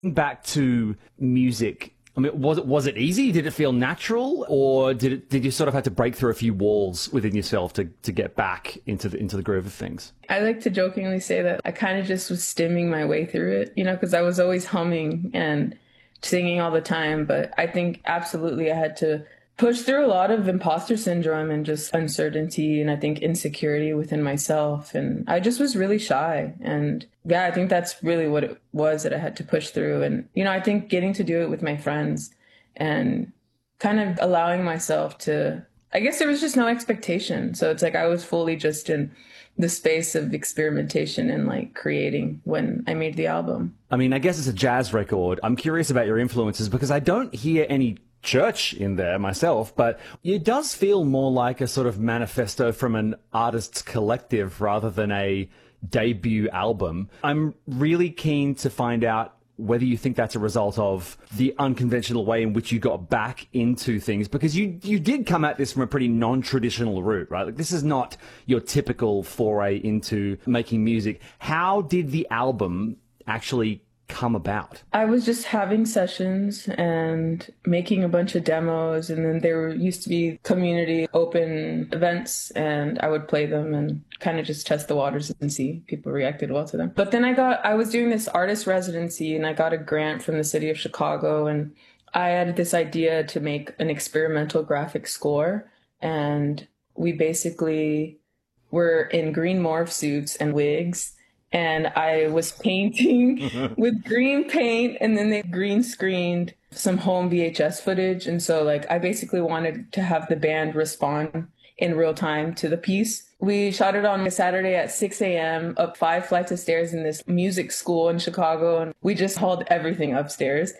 Back to music. I mean, was it easy? Did it feel natural, or did you sort of have to break through a few walls within yourself to get back into the groove of things? I like to jokingly say that I kind of just was stimming my way through it, because I was always humming and singing all the time. But I think absolutely I had to push through a lot of imposter syndrome and just uncertainty and I think insecurity within myself. And I just was really shy. And yeah, I think that's really what it was that I had to push through. And, I think getting to do it with my friends and kind of allowing myself to, I guess there was just no expectation. So it's like I was fully just in the space of experimentation and like creating when I made the album. I mean, I guess it's a jazz record. I'm curious about your influences because I don't hear any church in there myself, but it does feel more like a sort of manifesto from an artist's collective rather than a debut album. I'm really keen to find out whether you think that's a result of the unconventional way in which you got back into things, because you did come at this from a pretty non-traditional route, right? Like, this is not your typical foray into making music. How did the album actually come about? I was just having sessions and making a bunch of demos, and then there used to be community open events and I would play them and kind of just test the waters and see if people reacted well to them. But then I was doing this artist residency and I got a grant from the city of Chicago, and I had this idea to make an experimental graphic score, and we basically were in green morph suits and wigs. And I was painting with green paint, and then they green screened some home VHS footage. And so like I basically wanted to have the band respond in real time to the piece. We shot it on a Saturday at 6 a.m. up 5 flights of stairs in this music school in Chicago. And we just hauled everything upstairs.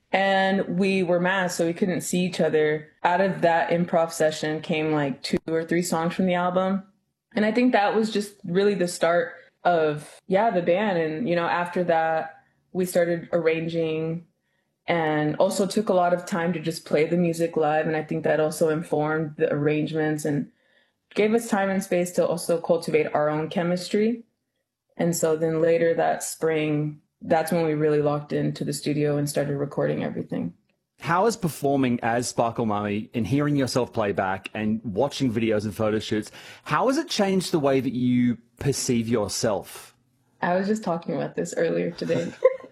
And we were masked, so we couldn't see each other. Out of that improv session came like 2 or 3 songs from the album. And I think that was just really the start of, the band. And, after that, we started arranging and also took a lot of time to just play the music live. And I think that also informed the arrangements and gave us time and space to also cultivate our own chemistry. And so then later that spring, that's when we really locked into the studio and started recording everything. How is performing as Sparkle Mummy and hearing yourself play back and watching videos and photo shoots, how has it changed the way that you perceive yourself? I was just talking about this earlier today.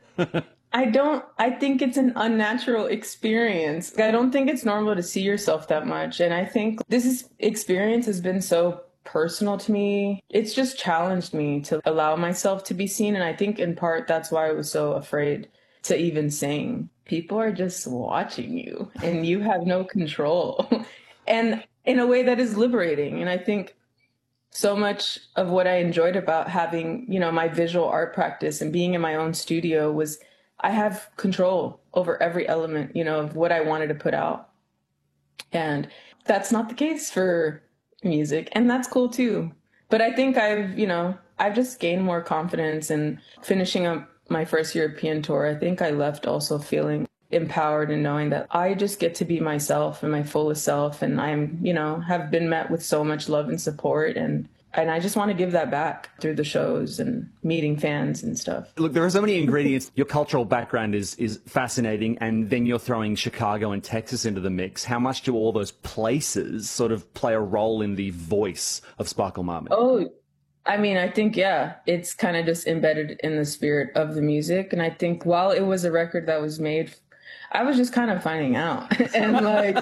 I think it's an unnatural experience. I don't think it's normal to see yourself that much. And I think experience has been so personal to me. It's just challenged me to allow myself to be seen. And I think in part that's why I was so afraid to even sing. People are just watching you and you have no control. And in a way that is liberating. And I think so much of what I enjoyed about having, my visual art practice and being in my own studio was I have control over every element, of what I wanted to put out. And that's not the case for music. And that's cool too. But I think I've just gained more confidence in finishing up my first European tour. I think I left also feeling empowered and knowing that I just get to be myself and my fullest self. And I'm, have been met with so much love and support. And I just want to give that back through the shows and meeting fans and stuff. Look, there are so many ingredients. Your cultural background is fascinating. And then you're throwing Chicago and Texas into the mix. How much do all those places sort of play a role in the voice of Sparkle Mummy? Oh, I mean, I think, it's kind of just embedded in the spirit of the music. And I think while it was a record that was made, I was just kind of finding out. And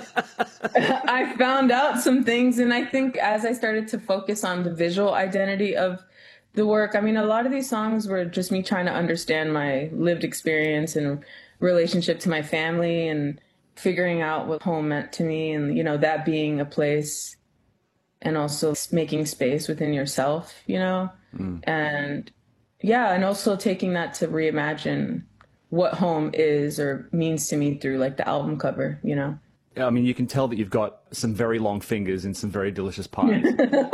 I found out some things. And I think as I started to focus on the visual identity of the work, I mean, a lot of these songs were just me trying to understand my lived experience and relationship to my family and figuring out what home meant to me. And, that being a place and also making space within yourself, and and also taking that to reimagine what home is or means to me through like the album cover, Yeah, I mean, you can tell that you've got some very long fingers and some very delicious pies.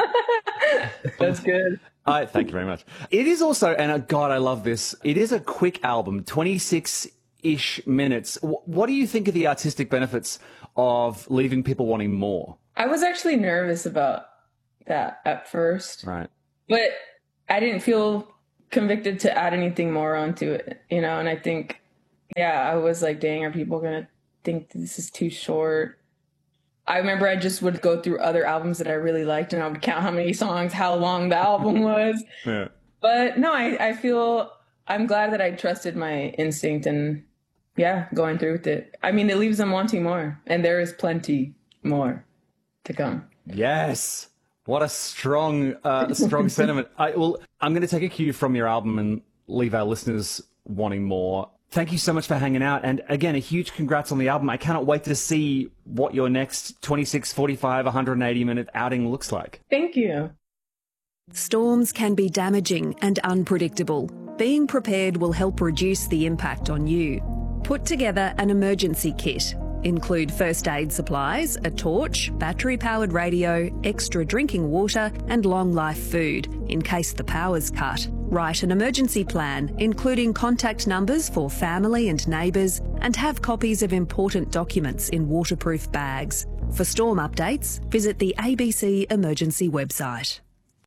That's good. Thank you very much. It is also, and God, I love this, it is a quick album, 26-ish minutes. What do you think of the artistic benefits of leaving people wanting more? I was actually nervous about that at first. Right. But I didn't feel convicted to add anything more onto it, And I think Yeah, I was like, dang, are people going to think this is too short? I remember I just would go through other albums that I really liked and I would count how many songs, how long the album was. Yeah. But no, I feel I'm glad that I trusted my instinct and going through with it. I mean, it leaves them wanting more, and there is plenty more to come. Yes. What a strong sentiment. I'm going to take a cue from your album and leave our listeners wanting more. Thank you so much for hanging out. And again, a huge congrats on the album. I cannot wait to see what your next 26, 45, 180-minute outing looks like. Thank you. Storms can be damaging and unpredictable. Being prepared will help reduce the impact on you. Put together an emergency kit. Include first aid supplies, a torch, battery-powered radio, extra drinking water and long-life food in case the power's cut. Write an emergency plan, including contact numbers for family and neighbours, and have copies of important documents in waterproof bags. For storm updates, visit the ABC Emergency website.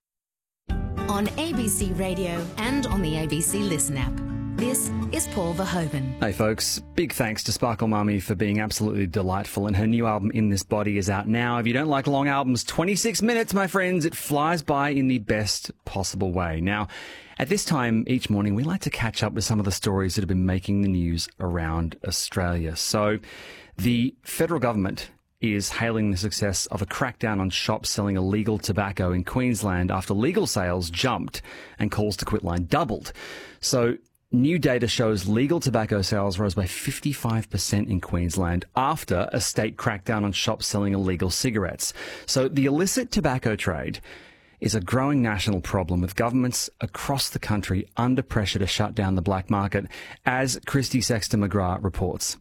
On ABC Radio and on the ABC Listen app. This is Paul Verhoeven. Hey folks, big thanks to Sparkle Mummy for being absolutely delightful, and her new album In This Body is out now. If you don't like long albums, 26 minutes, my friends, it flies by in the best possible way. Now, at this time each morning, we like to catch up with some of the stories that have been making the news around Australia. So, the federal government is hailing the success of a crackdown on shops selling illegal tobacco in Queensland after legal sales jumped and calls to quit line doubled. So, new data shows legal tobacco sales rose by 55% in Queensland after a state crackdown on shops selling illegal cigarettes. So the illicit tobacco trade is a growing national problem, with governments across the country under pressure to shut down the black market, as Christy Sexton-McGrath reports.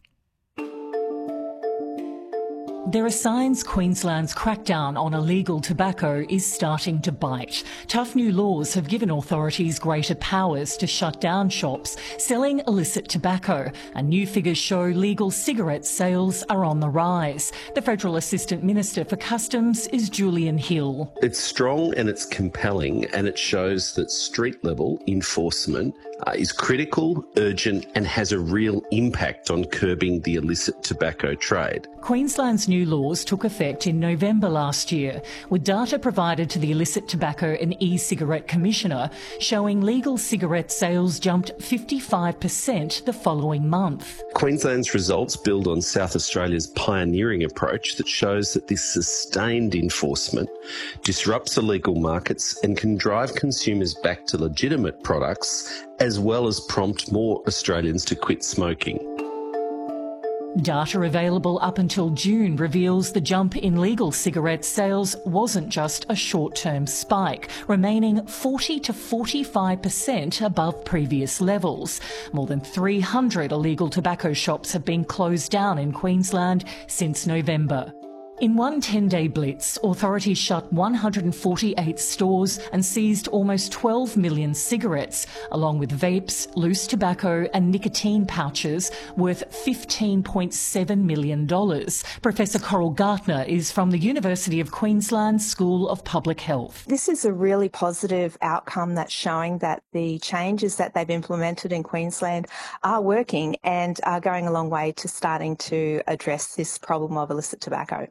There are signs Queensland's crackdown on illegal tobacco is starting to bite. Tough new laws have given authorities greater powers to shut down shops selling illicit tobacco, and new figures show legal cigarette sales are on the rise. The Federal Assistant Minister for Customs is Julian Hill. It's strong and it's compelling, and it shows that street-level enforcement is critical, urgent and has a real impact on curbing the illicit tobacco trade. Queensland's new laws took effect in November last year, with data provided to the Illicit Tobacco and E-Cigarette Commissioner showing legal cigarette sales jumped 55% the following month. Queensland's results build on South Australia's pioneering approach that shows that this sustained enforcement disrupts illegal markets and can drive consumers back to legitimate products, as well as prompt more Australians to quit smoking. Data available up until June reveals the jump in legal cigarette sales wasn't just a short-term spike, remaining 40 to 45% above previous levels. More than 300 illegal tobacco shops have been closed down in Queensland since November. In one 10-day blitz, authorities shut 148 stores and seized almost 12 million cigarettes, along with vapes, loose tobacco and nicotine pouches worth $15.7 million. Professor Coral Gartner is from the University of Queensland School of Public Health. This is a really positive outcome that's showing that the changes that they've implemented in Queensland are working and are going a long way to starting to address this problem of illicit tobacco.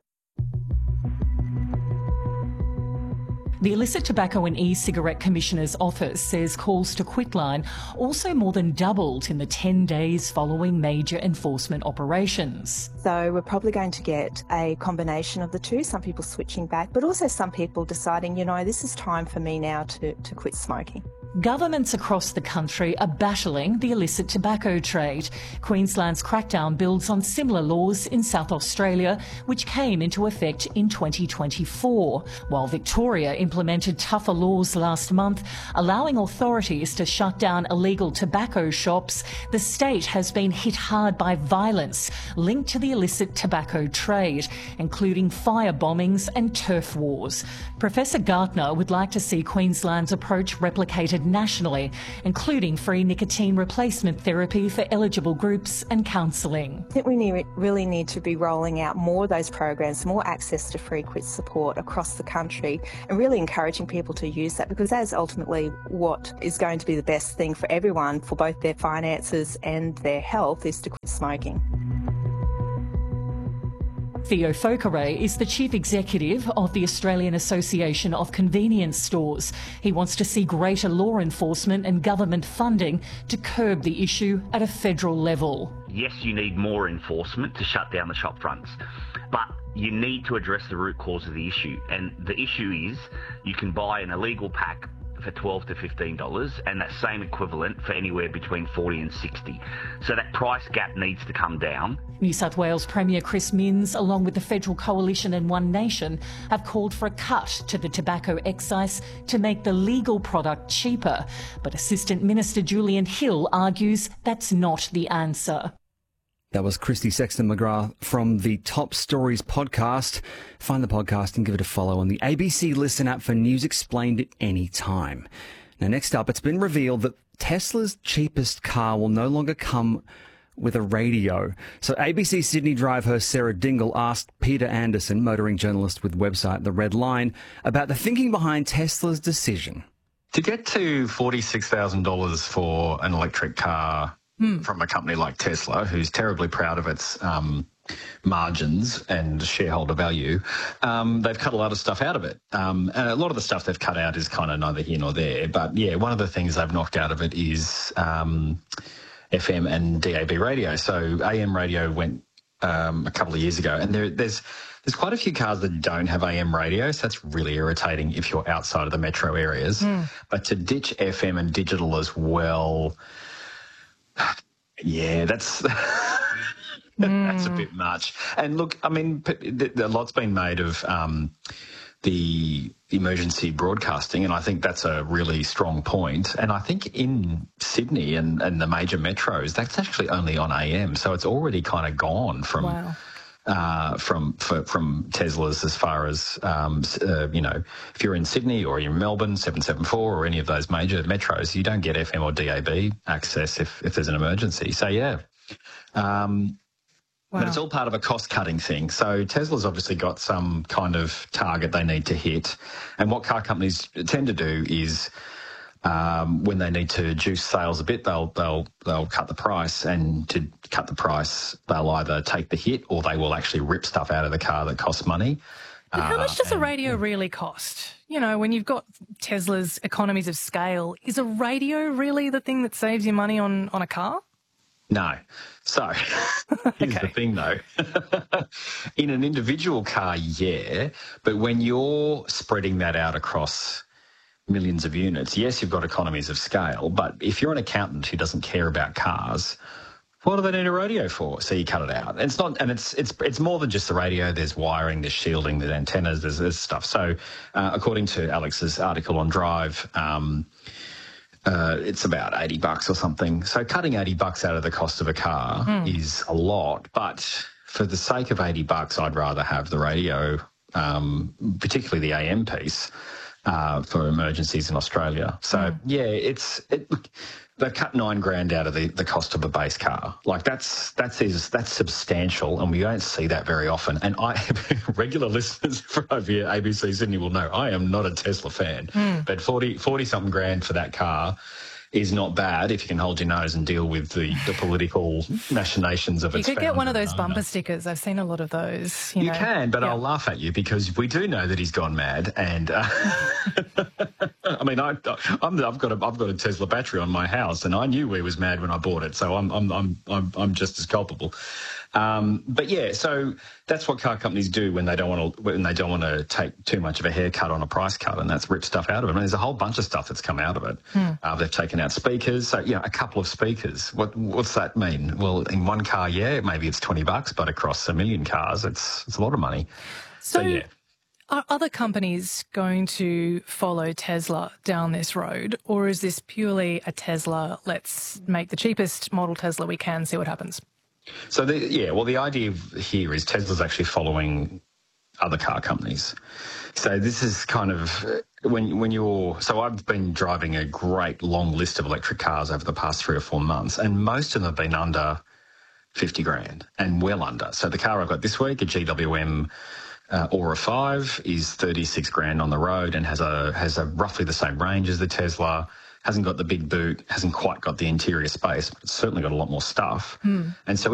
The Illicit Tobacco and E-Cigarette Commissioner's Office says calls to quitline also more than doubled in the 10 days following major enforcement operations. So we're probably going to get a combination of the two, some people switching back, but also some people deciding, this is time for me now to quit smoking. Governments across the country are battling the illicit tobacco trade. Queensland's crackdown builds on similar laws in South Australia, which came into effect in 2024, while Victoria implemented tougher laws last month, allowing authorities to shut down illegal tobacco shops. The state has been hit hard by violence linked to the illicit tobacco trade, including fire bombings and turf wars. Professor Gartner would like to see Queensland's approach replicated funded nationally, including free nicotine replacement therapy for eligible groups and counselling. I think we really need to be rolling out more of those programs, more access to free quit support across the country, and really encouraging people to use that, because that is ultimately what is going to be the best thing for everyone, for both their finances and their health, is to quit smoking. Theo Fokere is the Chief Executive of the Australian Association of Convenience Stores. He wants to see greater law enforcement and government funding to curb the issue at a federal level. Yes, you need more enforcement to shut down the shop fronts, but you need to address the root cause of the issue. And the issue is you can buy an illegal pack for $12 to $15 and that same equivalent for anywhere between $40 and $60. So that price gap needs to come down. New South Wales Premier Chris Minns, along with the Federal Coalition and One Nation, have called for a cut to the tobacco excise to make the legal product cheaper. But Assistant Minister Julian Hill argues that's not the answer. That was Christy Sexton-McGrath from the Top Stories podcast. Find the podcast and give it a follow on the ABC Listen app for news explained at any time. Now, next up, it's been revealed that Tesla's cheapest car will no longer come with a radio. So ABC Sydney Drive host Sarah Dingle asked Peter Anderson, motoring journalist with website The Red Line, about the thinking behind Tesla's decision. To get to $46,000 for an electric car from a company like Tesla, who's terribly proud of its margins and shareholder value, they've cut a lot of stuff out of it. And a lot of the stuff they've cut out is kind of neither here nor there. But, yeah, one of the things they've knocked out of it is FM and DAB radio. So AM radio went a couple of years ago, and there's quite a few cars that don't have AM radio, so that's really irritating if you're outside of the metro areas. But to ditch FM and digital as well, yeah, that's that's a bit much. And look, I mean, a lot's been made of the emergency broadcasting, and I think that's a really strong point. And I think in Sydney and the major metros, that's actually only on AM, so it's already kind of gone from. Wow. From Teslas, as far as, you know, if you're in Sydney or you're in Melbourne, 774 or any of those major metros, you don't get FM or DAB access if there's an emergency. So, yeah. But it's all part of a cost-cutting thing. So Tesla's obviously got some kind of target they need to hit. And what car companies tend to do is when they need to juice sales a bit, they'll cut the price, and to cut the price, they'll either take the hit or they will actually rip stuff out of the car that costs money. But how much does a radio really cost? You know, when you've got Tesla's economies of scale, is a radio really the thing that saves you money on a car? No. So here's the thing, though. In an individual car, yeah, but when you're spreading that out across millions of units, yes, you've got economies of scale, but if you're an accountant who doesn't care about cars, what do they need a radio for? So you cut it out. It's not, and it's more than just the radio. There's wiring, there's shielding, there's antennas, there's stuff. So according to Alex's article on Drive, it's about $80 or something. So cutting $80 out of the cost of a car is a lot, but for the sake of $80, I'd rather have the radio, particularly the AM piece, for emergencies in Australia. So, yeah, they've cut $9,000 out of the cost of a base car. Like that's substantial, and we don't see that very often. And regular listeners for over here, ABC Sydney will know I am not a Tesla fan, but 40-something grand for that car is not bad if you can hold your nose and deal with the political machinations of its You could get one of those owner. bumper stickers. I've seen a lot of those. You know. Can, but I'll laugh at you because we do know that he's gone mad. And I mean, I've got a Tesla battery on my house, and I knew he was mad when I bought it, so I'm just as culpable. But yeah, so that's what car companies do when they don't want to take too much of a haircut on a price cut, and that's rip stuff out of it. I mean, there's a whole bunch of stuff that's come out of it. They've taken out speakers, so a couple of speakers. What's that mean? Well, in one car, yeah, maybe it's $20, but across a million cars, it's a lot of money. So yeah. Are other companies going to follow Tesla down this road, or is this purely a Tesla, let's make the cheapest model Tesla we can, see what happens? So, the idea here is Tesla's actually following other car companies. So this is kind of So I've been driving a great long list of electric cars over the past 3 or 4 months, and most of them have been under 50 grand and well under. So the car I've got this week, a GWM Aura 5, is 36 grand on the road and has a roughly the same range as the Tesla. Hasn't got the big boot, hasn't quite got the interior space, but it's certainly got a lot more stuff. And so